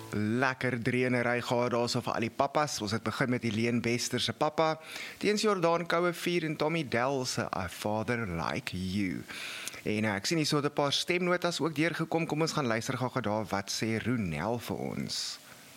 Lekker dreenery gehad daar so vir al die pappas. Ons het begin met Helene Bester se pappa, teens Jordaan Koue 4 en Tommy Dell se A Father Like You. En ek sien hier so 'n paar stemnotas ook deurgekom. Kom ons gaan luister gou daar wat sê Ronel vir ons.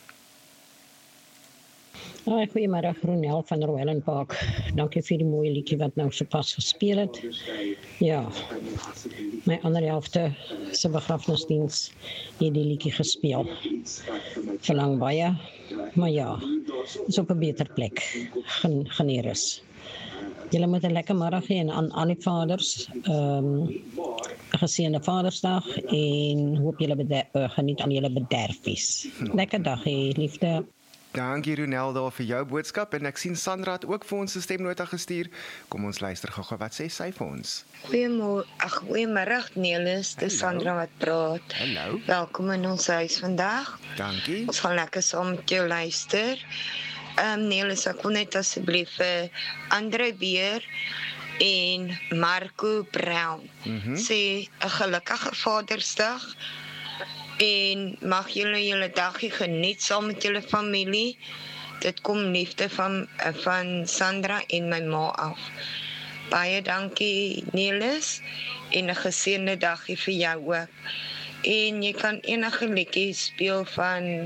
Goeiemiddag, Ronel van Royal Park. Dankie vir die mooie liedjie wat nou sopas gespeel het. Ja, my ander helfte se begrafnisdiens het die liedjie gespeel. Verlang baie, maar ja, is op 'n beter plek. Geniet rus. Julle moet 'n lekker middag hê en aan al die vaders, 'n geseënde Vadersdag en hoop julle geniet aan julle bederfies. Lekker dag hê, liefde. Dankie Ronel daar vir jou boodskap en ek sien Sandra het ook vir ons 'n stemnota gestuur. Kom ons luister gou-gou wat sê sy vir ons. Goeiemiddag Nelis, dis Sandra wat praat. Hallo. Welkom in ons huis vandag. Dankie. Ons gaan lekker saam met jou luister. Nelis, ek wil net asseblief Andre Beer en Marco Brown sê 'n gelukkige Vadersdag. En mag julle dagie geniet saam met julle familie. Dit kom liefde van Sandra en my ma af. Baie dankie Nelis en 'n geseënde dagie vir jou ook. En jy kan enige liedjie speel van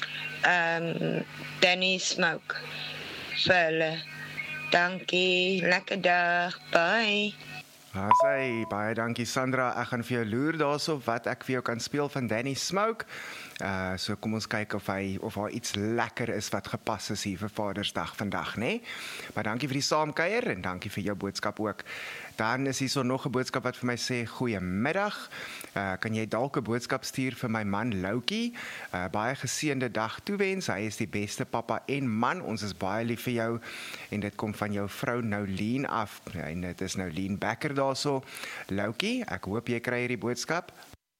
Danny Smoke vir hulle. Dankie, lekker dag, bye. Baie dankie Sandra, ek gaan vir jou loer daarso wat ek vir jou kan speel van Danny Smoke. So kom ons kyk of daar iets lekker is wat gepas is hier vir Vadersdag vandag, né? Maar dankie vir die saamkuier en dankie vir jou boodskap ook. Dan is hier so nog 'n boodskap wat vir my sê goeiemiddag. Kan jy dalk 'n boodskap stuur vir my man Loukie? Baie geseënde dag toewens. Hy is die beste pappa en man. Ons is baie lief vir jou en dit kom van jou vrou Noulien af. En dit is Noulien Becker daarso. Loukie, ek hoop jy kry hierdie boodskap.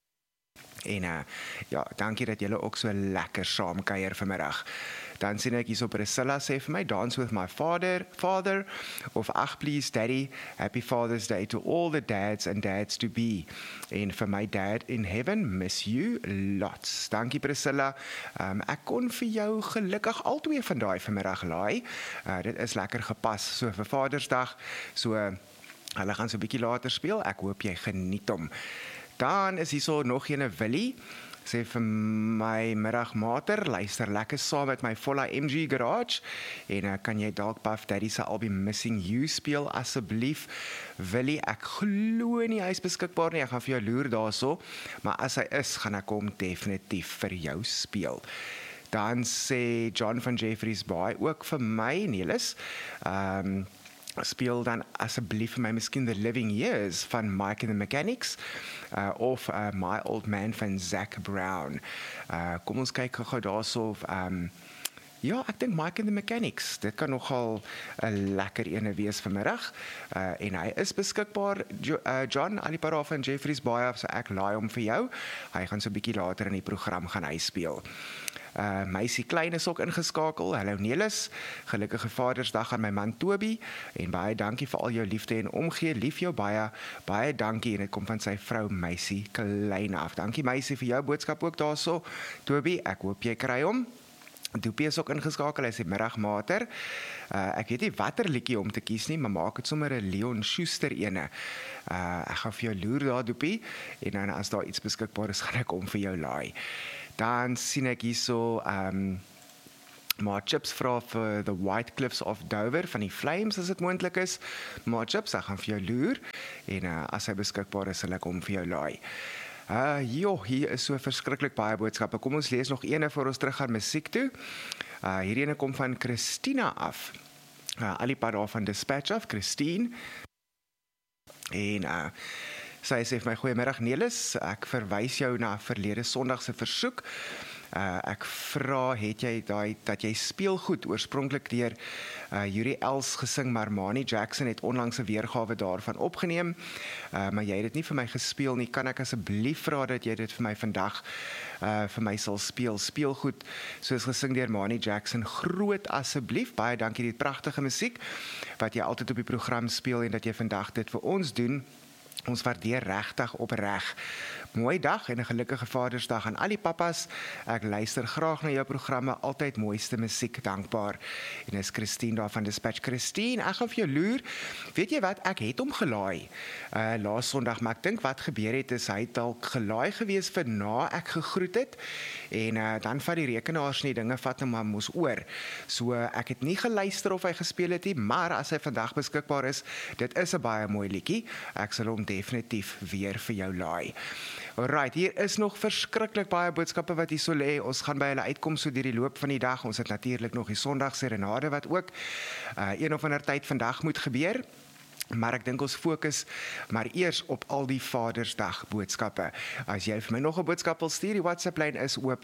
En ja, dankie dat julle ook so lekker saamkuier vanmiddag. Dan sien ek hier so Priscilla sê vir my, dance with my father, of ag please daddy, happy Father's Day to all the dads and dads to be. En vir my dad in heaven, miss you lots. Dankie Priscilla. Ek kon vir jou gelukkig albei van daai vanmiddag laai. Dit is lekker gepas so vir Vadersdag. So hulle gaan so 'n bietjie later speel. Ek hoop jy geniet hom. Dan is hier so nog ene Willie, sê vir my middagmater, luister lekker saam met my volle MG Garage, en kan jy dalk Puff Daddy se album Missing You speel asseblief? Willie, ek glo nie hy is beskikbaar nie, ek gaan vir jou loer daarso, maar as hy is, gaan ek hom definitief vir jou speel. Dan sê John van Jeffreys Bay ook vir my, Nelis, speel dan asseblief vir my miskien The Living Years van Mike and the Mechanics of My Old Man van Zac Brown. Kom ons kyk gou daarso ja, ek dink Mike and the Mechanics, dit kan nogal 'n lekker ene wees vanmiddag, en hy is beskikbaar, John, Alipara van Jeffreys Bay, so ek laai hom vir jou. Hy gaan so 'n bietjie later in die program gaan hy speel. Meisie Klein is ook ingeskakel. Hallo Nelis, gelukkige Vadersdag aan my man Toby, en baie dankie vir al jou liefde en omgee, lief jou baie, baie dankie, en dit kom van sy vrou Meisie Klein af. Dankie Meisie vir jou boodskap ook daarso, Toby, ek hoop jy kry hom. Doopie is ook ingeskakel, hy sê middagmater. Ek weet nie watter liedjie om te kies nie, maar maak dit sommer 'n Leon Schuster ene. Ek gaan vir jou loer daar, Doopie, en dan as daar iets beskikbaar is, gaan ek hom vir jou laai. Dan sien ek hierso maar Chips vra vir The White Cliffs of Dover van die Flames as dit moontlik is. Maar Chips, ek gaan vir jou loer, en as hy beskikbaar is, sal ek hom vir jou laai. Hier is so verskriklik baie boodskappe. Kom ons lees nog ene voor ons terug gaan musiek toe. Hierdie ene kom van Christina af. Alipad daar van Dispatch af, Christine. En sy sê vir my, goeiemiddag Nelis, ek verwys jou na verlede Sondag se versoek. Ek vra, het jy dat jy speel goed, oorspronklik deur Yuri Els gesing, maar Mani Jackson het onlangs 'n weergawe daarvan opgeneem, maar jy het dit nie vir my gespeel nie. Kan ek asseblief vra dat jy dit vir my vandag vir my sal speel? Speel goed, soos gesing deur Mani Jackson, groot asseblief. Baie dankie, die pragtige musiek wat jy altyd op die program speel en dat jy vandag dit vir ons doen. Ons waardeer regtig opreg. Mooi dag en 'n gelukkige Vadersdag aan al die pappas. Ek luister graag na jou programme, altyd mooiste musiek, dankbaar. En is Christine daar van Dispatch. Christine, ek gaan vir jou loer. Weet jy wat, ek het hom gelaai laas Sondag, maar ek dink wat gebeur het is, hy het dalk gelaai gewees vir na ek gegroet het, en dan vat die rekenaars nie dinge vat nou maar moes oor. So ek het nie geluister of hy gespeel het nie, maar as hy vandag beskikbaar is, dit is 'n baie mooi liedjie. Ek sal hom definitief weer vir jou laai. Alright, hier is nog verskriklik baie boodskappe wat hier so lê. Ons gaan by hulle uitkom so deur die loop van die dag. Ons het natuurlik nog die Sondag serenade wat ook een of ander tyd vandag moet gebeur. Maar ek dink ons fokus maar eers op al die Vadersdag boodskappe. As jy vir my nog 'n boodskap wil stuur, die WhatsApp-lyn is oop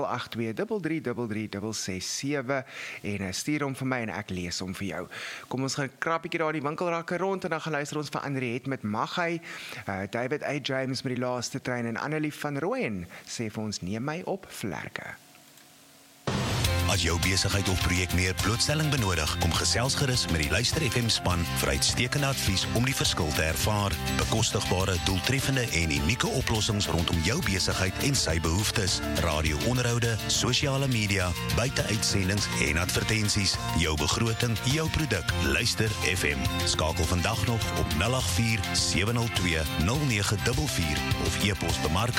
082333367 en stuur hom vir my en ek lees hom vir jou. Kom ons gaan krap 'n bietjie daar in die winkelrakke rond en dan gaan luister ons vir Andriet met Maghy, David A. James met die laaste trein en Annelie van Rooyen sê vir ons neem my op vlerke. As jou besigheid of projek meer blootstelling benodig, kom gesels gerus met die Luister FM span vir uitstekende advies om die verskil te ervaar. Bekostigbare, doeltreffende en unieke oplossings rondom jou besigheid en sy behoeftes. Radio-onderhoude, sosiale media, buiteuitsendings en advertensies. Jou begroting, jou produk. Luister FM. Skakel vandag nog op 084-702-0944 of e-pos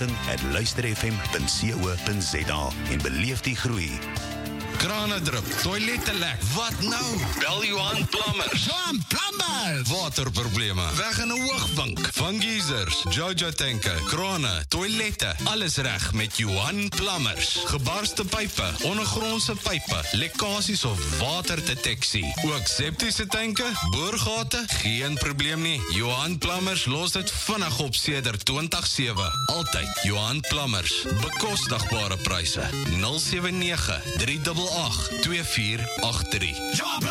bemarking@luisterfm.co.za en beleef die groei. Krane drup, toilette lek. Wat nou? Bel Johan Plumbers. Johan Plumbers! Waterprobleme, weg in 'n hoogbank, van geysers, Jojo tanke, krane, toilette, alles reg met Johan Plumbers. Gebarste pype, ondergrondse pype, lekkasies of waterdeteksie. Ook septiese tanke, boorgate, geen probleem nie. Johan Plumbers los dit vinnig op sedert 2007. Altyd Johan Plumbers. Bekostigbare pryse. 079 388 2483.